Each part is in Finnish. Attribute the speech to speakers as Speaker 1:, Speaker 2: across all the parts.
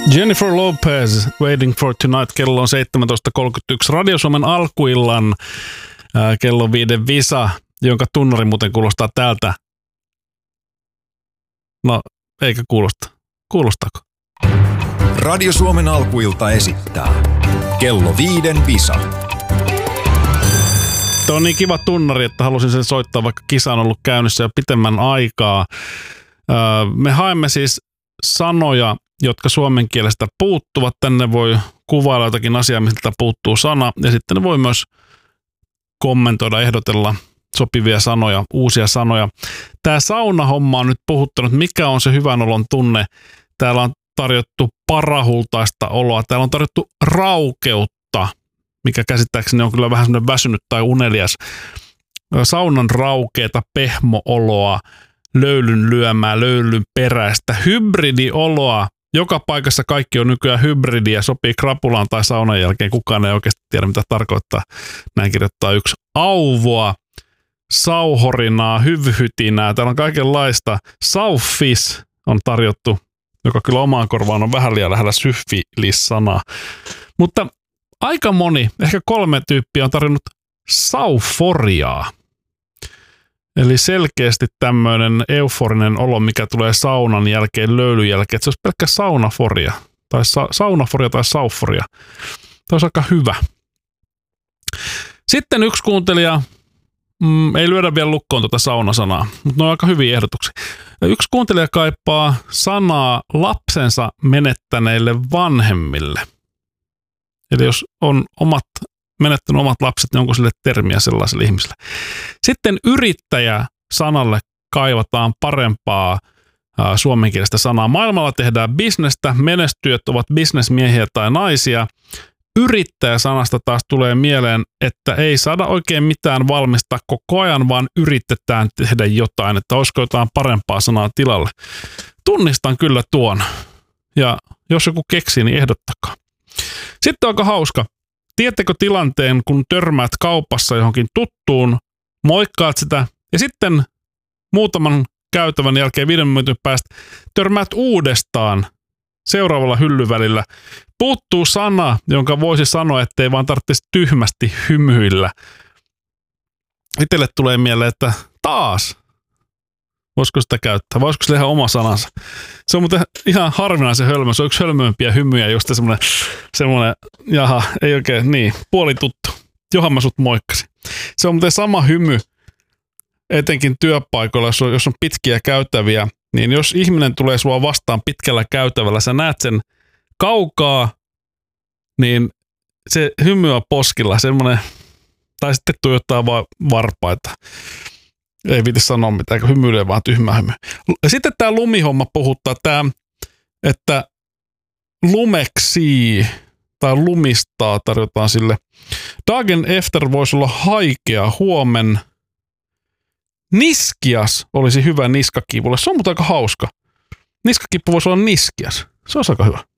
Speaker 1: Jennifer Lopez, Waiting for Tonight, kello on 17.31. Radio Suomen alkuillan kello 5 visa, jonka tunnari muuten kuulostaa täältä. No, eikä kuulosta. Kuulostaako?
Speaker 2: Radio Suomen alkuilta esittää kello 5 visa.
Speaker 1: Tuo on niin kiva tunnari, että halusin sen soittaa, vaikka kisa on ollut käynnissä jo pitemmän aikaa. Me haemme siis sanoja, jotka suomen kielestä puuttuvat. Tänne voi kuvailla jotakin asiaa, mistä puuttuu sana. Ja sitten ne voi myös kommentoida, ehdotella sopivia sanoja, uusia sanoja. Tämä saunahomma on nyt puhuttanut, mikä on se hyvän olon tunne. Täällä on tarjottu parahultaista oloa. Täällä on tarjottu raukeutta, mikä käsittääkseni on kyllä vähän semmoinen väsynyt tai unelias. Saunan raukeata, pehmooloa, löylyn lyömää, löylyn peräistä, hybridioloa. Joka paikassa kaikki on nykyään hybridiä, sopii krapulaan tai saunan jälkeen. Kukaan ei oikeasti tiedä, mitä tarkoittaa. Näin kirjoittaa yksi. Auvoa, sauhorinaa, hyvhytinää. Täällä on kaikenlaista. Sauffis on tarjottu, joka kyllä omaan korvaan on vähän liian lähellä syfilis-sanaa. Mutta aika moni, ehkä 3 tyyppiä on tarjonnut sauforiaa. Eli selkeästi tämmöinen euforinen olo, mikä tulee saunan jälkeen, löylyn jälkeen, että se olisi pelkkä saunaforia tai saunaforia tai sauforia. Tämä olisi aika hyvä. Sitten yksi kuuntelija, ei lyödä vielä lukkoon tuota saunasanaa, mutta ne on aika hyviä ehdotuksia. Yksi kuuntelija kaipaa sanaa lapsensa menettäneille vanhemmille. Eli jos on menettänyt omat lapset, niin onko sille termiä sellaiselle ihmiselle. Sitten yrittäjä-sanalle kaivataan parempaa suomenkielistä sanaa. Maailmalla tehdään bisnestä, menestyjät ovat bisnesmiehiä tai naisia. Yrittäjä-sanasta taas tulee mieleen, että ei saada oikein mitään valmistaa koko ajan, vaan yritetään tehdä jotain, että olisiko jotain parempaa sanaa tilalle. Tunnistan kyllä tuon. Ja jos joku keksii, niin ehdottakaa. Sitten aika hauska. Tiedättekö tilanteen, kun törmäät kaupassa johonkin tuttuun, moikkaat sitä ja sitten muutaman käytävän jälkeen 5 minuutin päästä törmäät uudestaan seuraavalla hyllyvälillä. Puuttuu sana, jonka voisi sanoa, ettei vaan tarvitsisi tyhmästi hymyillä. Itselle tulee mieleen, että taas. Voisiko sitä käyttää? Voisiko sillä ihan oma sanansa? Se on muuten ihan harvinaisen hölmö. Se on yksi hölmöimpiä hymyjä, just semmoinen, jaha, ei oikein, niin, puolituttu. Johan mä sut moikkasin. Se on muuten sama hymy, etenkin työpaikoilla, jos on pitkiä käytäviä, niin jos ihminen tulee sua vastaan pitkällä käytävällä, sä näet sen kaukaa, niin se hymyä poskilla, semmoinen, tai sitten tuijottaa vaan varpaita. Ei viiti sanoa mitään, kun hymyilee vaan tyhmää hymyä. Sitten tämä lumihomma puhuttaa, että lumeksii tai lumistaa tarjotaan sille. Dagen efter voisi olla haikea, huomen. Niskias olisi hyvä niskakivulle. Se on mutta aika hauska. Niskakippu voisi olla niskias. Se on aika hyvä.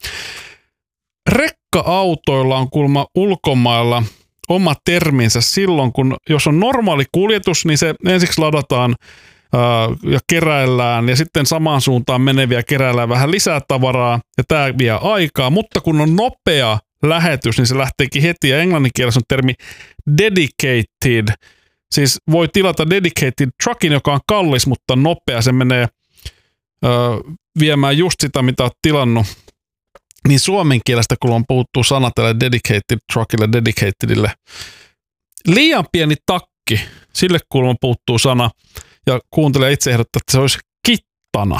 Speaker 1: Rekka-autoilla on kuulemma ulkomailla oma terminsä silloin, jos on normaali kuljetus, niin se ensiksi ladataan ja keräillään ja sitten samaan suuntaan meneviä keräillään vähän lisää tavaraa ja tämä vie aikaa, mutta kun on nopea lähetys, niin se lähteekin heti ja englanninkielessä on termi dedicated. Siis voi tilata dedicated truckin, joka on kallis, mutta nopea. Se menee viemään just sitä, mitä olet tilannut. Niin suomen kielestä, kun on puhuttu sana tälle dedicated truckille, dedicatedille. Liian pieni takki, sille kuulemma puuttuu sana. Ja kuuntelija itse ehdottaa, että se olisi kittana.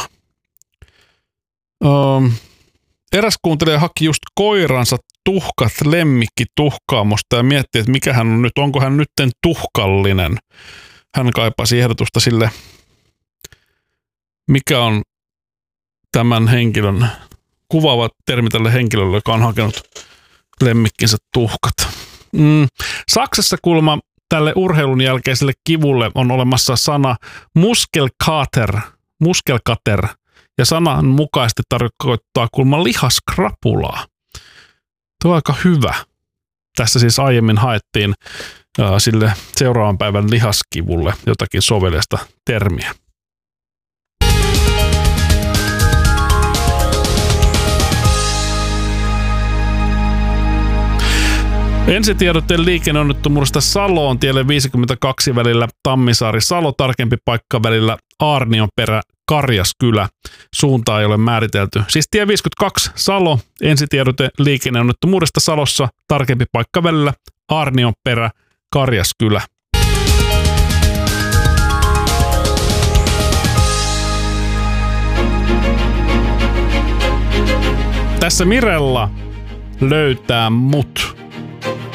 Speaker 1: Eräs kuuntelija haki just koiransa tuhkat lemmikkituhkaamosta ja mietti, että mikä hän on nyt, onko hän nytten tuhkallinen. Hän kaipasi ehdotusta sille, mikä on tämän henkilön kuvaava termi tälle henkilölle, joka on hakenut lemmikkinsä tuhkat. Saksassa kuulemma tälle urheilun jälkeiselle kivulle on olemassa sana muskelkater, ja sanan mukaisesti tarkoittaa kuulemma lihaskrapulaa. Tuo on aika hyvä. Tässä siis aiemmin haettiin sille seuraavan päivän lihaskivulle jotakin sovellista termiä. Ensitiedote liikenneonnettomuudesta Saloon tielle 52 välillä Tammisaari-Salo, tarkempi paikka välillä Aarnionperä, Karjaskylä. Suuntaa ei ole määritelty. Siis tie 52 Salo, ensitiedote liikenneonnettomuudesta Salossa, tarkempi paikka välillä Aarnionperä, Karjaskylä. Tässä Mirella löytää mut.